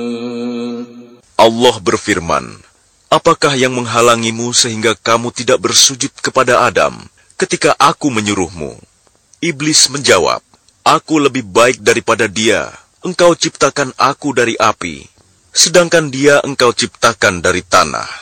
Allah berfirman, apakah yang menghalangimu sehingga kamu tidak bersujud kepada Adam ketika aku menyuruhmu? Iblis menjawab, aku lebih baik daripada dia. Engkau ciptakan aku dari api, sedangkan dia engkau ciptakan dari tanah.